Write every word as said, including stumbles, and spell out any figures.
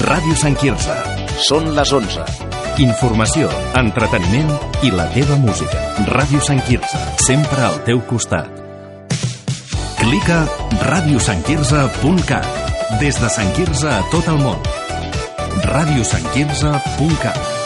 Ràdio Sant Quirze. Són les onze. Informació, entreteniment i la teva música. Ràdio Sant Quirze, sempre al teu costat. Clica ràdio sant quirze punt cat. Des de Sant Quirze a tot el món. ràdio sant quirze punt cat.